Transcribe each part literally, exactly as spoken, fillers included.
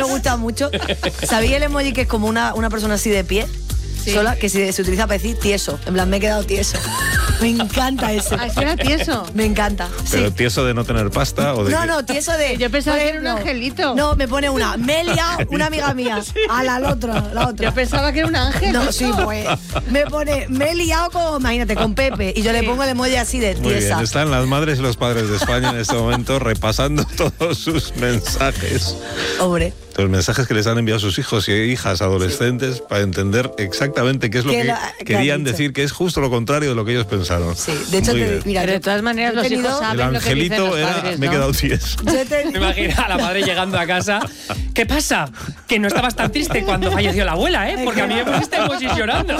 gusta mucho. ¿Sabéis el emoji que es como una, una persona así de pie? Sí. Sola, que se, se utiliza para decir tieso. En plan, me he quedado tieso. Me encanta ese. ¿Ah, era tieso? Me encanta. ¿Pero sí. tieso de no tener pasta o de No, qué? no, tieso de... Yo pensaba ejemplo, que era un angelito. No, me pone una. Me he liado una amiga mía. A la, la otra, la otra. Yo pensaba que era un ángel. No, sí, pues. Me pone, me he liado con, imagínate, con Pepe. Y yo le pongo el emoji así de Muy tiesa. bien, están las madres y los padres de España en este momento repasando todos sus mensajes. Hombre. Los mensajes que les han enviado sus hijos y hijas adolescentes sí. para entender exactamente qué es lo que, que querían decir, que es justo lo contrario de lo que ellos pensaron. Sí, de hecho, te, mira, pero de todas maneras los tenido, hijos saben lo que dicen los era, padres, me he ¿no? quedado tieso. Me imagino a la madre llegando a casa. ¿Qué pasa? Que no estabas tan triste cuando falleció la abuela, ¿eh? Porque a mí me pusiste emojis llorando.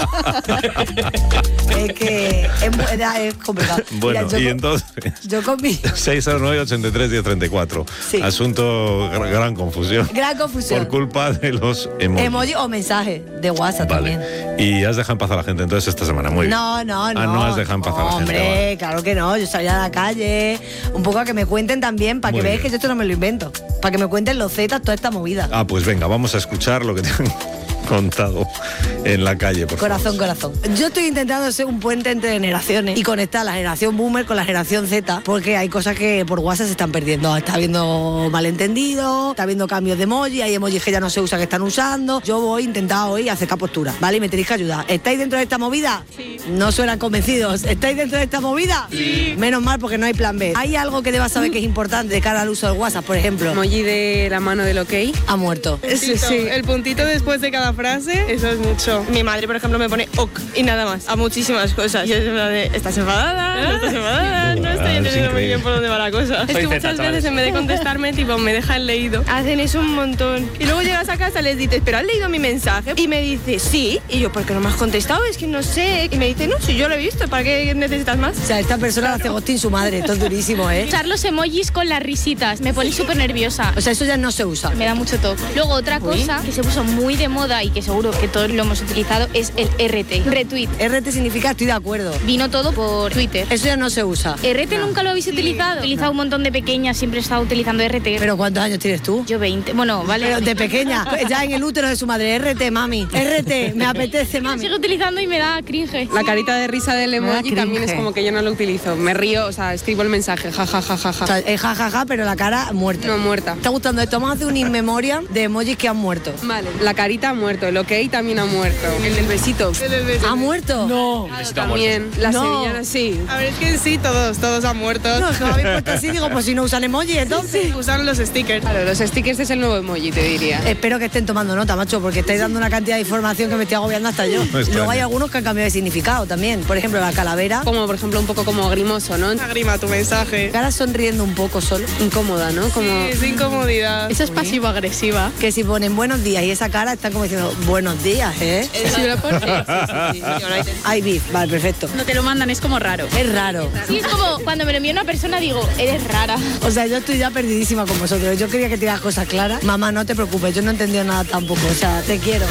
Es que es, era, es complicado. Bueno, mira, yo y con, entonces... Yo con mi... seis cero nueve, ochenta y tres, diez treinta y cuatro. Sí. Asunto, gran confusión. Gran confusión. Por culpa de los emojis. Emoji o mensaje de WhatsApp vale. también. Y has dejado en paz a la gente entonces esta semana, muy bien. No, no, no. Ah, no has dejado en paz a la Hombre, gente. Hombre, claro que no. Yo salía a la calle, un poco a que me cuenten también, para que veáis que yo esto no me lo invento. Para que me cuenten los zetas, toda esta movida. Ah, pues venga, vamos a escuchar lo que te han contado en la calle, por Corazón, favor. corazón. Yo estoy intentando ser un puente entre generaciones y conectar la generación boomer con la generación Z, porque hay cosas que por WhatsApp se están perdiendo. Está habiendo malentendidos, está habiendo cambios de emoji, hay emojis que ya no se usan que están usando. Yo voy a intentar hoy acercar postura, ¿vale? Y me tenéis que ayudar. ¿Estáis dentro de esta movida? Sí. No suenan convencidos. ¿Estáis dentro de esta movida? Sí. Menos mal, porque no hay plan B. ¿Hay algo que debas saber que es importante de cara al uso del WhatsApp, por ejemplo? Emoji de la mano del ok. Ha muerto. Sí, sí. El puntito después de cada frase, eso es mucho. Mi madre, por ejemplo, me pone ok y nada más. A muchísimas cosas. Y es verdad de, ¿estás enfadada? ¿No estás enfadada? No estoy entendiendo muy bien por dónde va la cosa. Es que muchas veces en vez de contestarme, tipo, me dejan leído. Hacen eso un montón. Y luego llegas a casa, les dices, ¿pero has leído mi mensaje? Y me dice, sí. Y yo, ¿por qué no me has contestado? Es que no sé. Y me dice, no, si yo lo he visto, ¿para qué necesitas más? O sea, esta persona claro. hace ghosting su madre. Esto es durísimo, ¿eh? Usar los emojis con las risitas. Me pone súper nerviosa. O sea, eso ya no se usa. Me da mucho toque. Luego, otra Uy. cosa que se puso muy de moda y que seguro que todos lo hemos utilizado es el R T. Retweet. R T significa estoy de acuerdo. Vino todo por Twitter. Eso ya no se usa. ¿R T no. nunca lo habéis utilizado? He utilizado un montón de pequeñas, siempre he estado utilizando R T. ¿Pero cuántos años tienes tú? Yo veinte. Bueno, vale. Pero de pequeña, ya en el útero de su madre. R T, mami. R T, me apetece, mami. Lo sigo utilizando y me da cringe. La carita de risa del emoji también es como que yo no lo utilizo. Me río, o sea, escribo el mensaje, ja, ja, ja, ja, ja. O sea, es ja, ja, ja, pero la cara muerta. No, muerta. ¿Te está gustando esto? Vamos a hacer un in memoriam de emojis que han muerto. Vale. La carita ha muerto, el ok también ha muerto. El del besito. El del besito. ¿Ha muerto? No. El besito también. La no. sevillana sí. A ver, es que sí, todos, todos han muerto. No, es que me habéis puesto así, digo, pues si no usan emojis, entonces. Sí, sí. Usan los stickers. Claro, los stickers es el nuevo emoji, te diría. Espero que estén tomando nota, macho, porque estáis dando una cantidad de información que me estoy agobiando hasta yo. No Luego hay algunos que han cambiado de significado también. Por ejemplo, la calavera. Como, por ejemplo, un poco como grimoso, ¿no? Agrima tu mensaje. Cara sonriendo un poco solo. Incómoda, ¿no? Como... Sí, es incomodidad. Eso es pasivo-agresiva. Que si ponen buenos días y esa cara están como diciendo, buenos días, ¿eh? ¿Sí me lo pones? Sí, sí, sí. Hay beef, vale, perfecto. No te lo mandan, es como raro. Es raro. Sí, es como cuando me lo envía una persona digo, eres rara. O sea, yo estoy ya perdidísima con vosotros. Yo quería que te digas cosas claras. Mamá, no te preocupes, yo no he entendido nada tampoco. O sea, te quiero.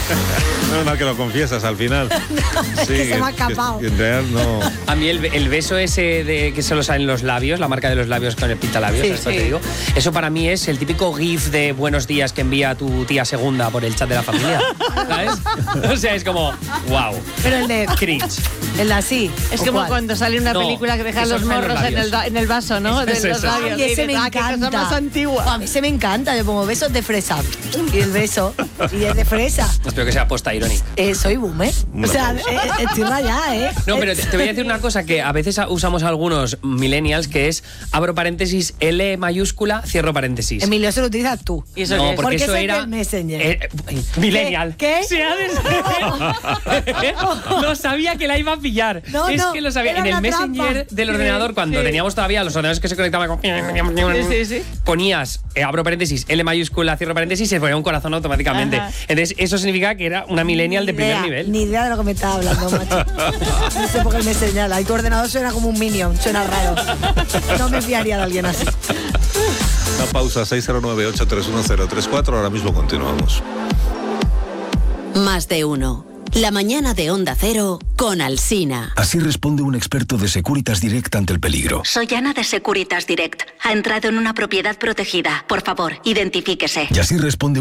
No es mal que lo confiesas al final. No, sí, que se me ha escapado. Que, que en realidad no... A mí el, el beso ese de que solo salen los labios, la marca de los labios con el pintalabios, sí, esto sí. te digo, eso para mí es el típico gif de buenos días que envía tu tía segunda por el chat de la familia, ¿sabes? O sea, es como, wow. Pero el de... Cringe. El de así. Es como cuál? cuando sale una No, película que dejan que los son morros los en el, en el vaso, ¿no? Es de los eso. labios. Ay, ese Y me dices, ah, qué encanta. cosa más antigua. A mí se me encanta. Yo pongo besos de fresa. Y el beso. Y es de fresa. Espero que sea posta irónica. Eh, soy boomer. O sea, eh, estoy rayada, ¿eh? No, pero te, te voy a decir una cosa que a veces usamos algunos millennials, que es abro paréntesis, L mayúscula, cierro paréntesis. Emilio, eso lo utilizas tú. ¿Y eso No, qué es? porque Porque eso soy era del Messenger. eh, millennial. ¿Qué? ¿Qué? Se ha des- Lo sabía que la iba a pillar. No, es no, que lo sabía. era En el una Messenger trampa. del Sí, ordenador, cuando sí. teníamos todavía los ordenadores que se conectaban con... Sí, sí. Ponías, eh, abro paréntesis, L mayúscula, cierro paréntesis, y se ponía un corazón automáticamente. Ajá. Entonces, eso significa que era una millennial de Ni primer idea, nivel. Ni idea de lo que me estaba hablando, macho. No sé por qué me señala. Y tu ordenador suena como un Minion. Suena raro. No me fiaría de alguien así. Una pausa, seis cero nueve, ocho tres uno cero tres cuatro. Ahora mismo continuamos. Más de uno. La mañana de Onda Cero con Alsina. Así responde un experto de Securitas Direct ante el peligro. Soy Ana de Securitas Direct. Ha entrado en una propiedad protegida. Por favor, identifíquese. Y así responde